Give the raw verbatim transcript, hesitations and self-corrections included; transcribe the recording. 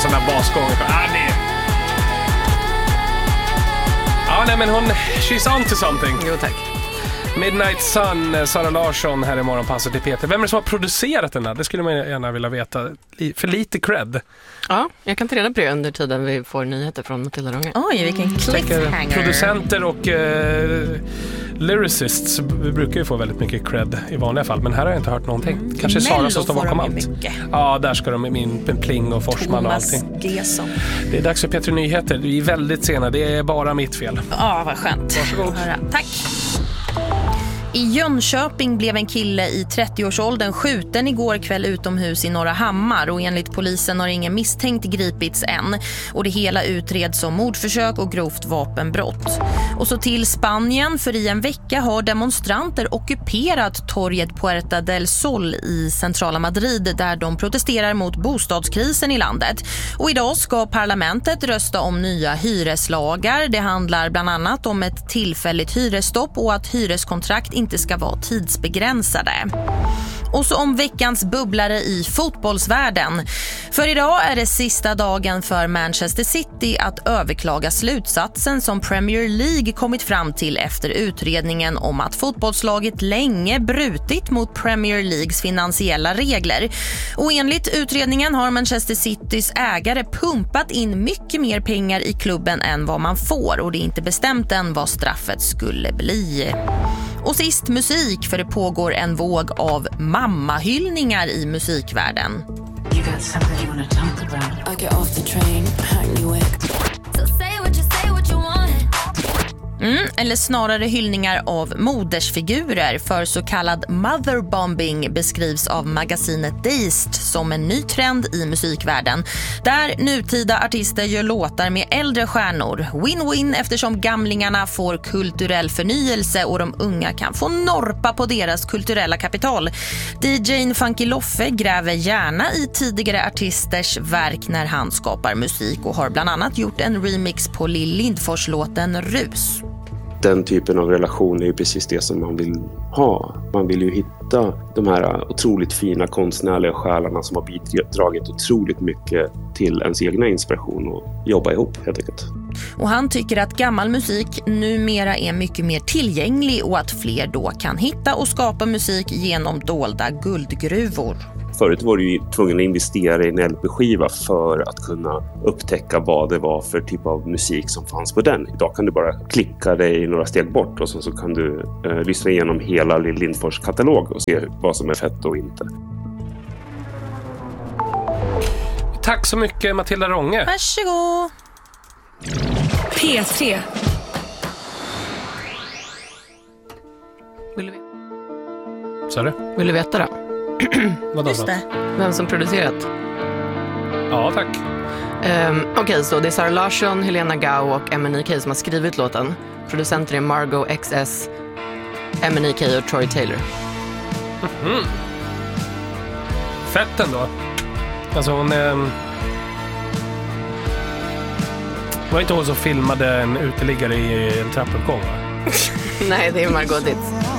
sån där basgång. Ah, det... Ja, nej men hon... She's on to something. Jo, tack. Midnight Sun, Sara Larsson här i morgonpasset till Peter. Vem är det som har producerat den här? Det skulle man gärna vilja veta. För lite cred. Ja, jag kan ta reda på det under tiden vi får nyheter från Matilda Ronge. Oj, vilken cliffhanger. Producenter och uh, lyricists brukar ju få väldigt mycket cred i vanliga fall. Men här har jag inte hört någonting. Mm. Kanske Sara som står bakom allt. Mycket. Ja, där ska de med min Pling och Forsman Thomas och allting. Gesson. Det är dags för Peter Nyheter. Vi är väldigt sena. Det är bara mitt fel. Ja, vad skönt. Varsågod. Tack. I Jönköping blev en kille i trettioårsåldern skjuten igår kväll utomhus i Norra Hammar och enligt polisen har ingen misstänkt gripits än. Och det hela utreds som mordförsök och grovt vapenbrott. Och så till Spanien, för i en vecka har demonstranter ockuperat torget Puerta del Sol i centrala Madrid där de protesterar mot bostadskrisen i landet. Och idag ska parlamentet rösta om nya hyreslagar. Det handlar bland annat om ett tillfälligt hyresstopp och att hyreskontrakt inte ska vara tidsbegränsade. Och så om veckans bubblare i fotbollsvärlden. För idag är det sista dagen för Manchester City att överklaga slutsatsen som Premier League kommit fram till efter utredningen om att fotbollslaget länge brutit mot Premier Leagues finansiella regler. Och enligt utredningen har Manchester Citys ägare pumpat in mycket mer pengar i klubben än vad man får och det är inte bestämt än vad straffet skulle bli. Och sist musik, för det pågår en våg av mammahyllningar i musikvärlden. You got something you wanna talk about. I get off the train, hang you with. So say what you say what you want. Mm, eller snarare hyllningar av modersfigurer, för så kallad motherbombing beskrivs av magasinet Dazed som en ny trend i musikvärlden där nutida artister gör låtar med äldre stjärnor. Win-win eftersom gamlingarna får kulturell förnyelse och de unga kan få norpa på deras kulturella kapital. D J:n Funky Loffe gräver gärna i tidigare artisters verk när han skapar musik och har bland annat gjort en remix på Lill Lindfors-låten Rus. Den typen av relation är ju precis det som man vill ha. Man vill ju hitta de här otroligt fina konstnärliga själarna som har bidragit otroligt mycket till ens egna inspiration och jobba ihop helt enkelt. Och han tycker att gammal musik numera är mycket mer tillgänglig och att fler då kan hitta och skapa musik genom dolda guldgruvor. Förut var du ju tvungen att investera i en L P-skiva för att kunna upptäcka vad det var för typ av musik som fanns på den. Idag kan du bara klicka dig några steg bort och så, så kan du eh, lyssna igenom hela Lill Lindfors katalog och se vad som är fett och inte. Tack så mycket Matilda Ronge. Varsågod. P tre. Vill du veta? Så du? Vill du veta då? Vadå? Just det. Vem som producerat? Ja, tack. Um, Okej, okay, så det är Sara Larsson, Helena Gau och M N K som har skrivit låten. Producenter är Margot X S, M N K och Troy Taylor. Mm-hmm. Fett ändå. Alltså hon är... Var inte hon som filmade en uteliggare i en trappuppgång, va? Nej, det är Margot Ditz.